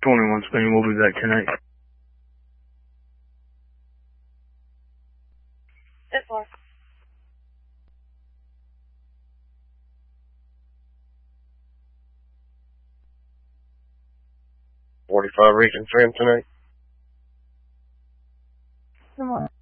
21 Spain, we'll be back tonight. 10-4. 45 Region 3 tonight. Good morning.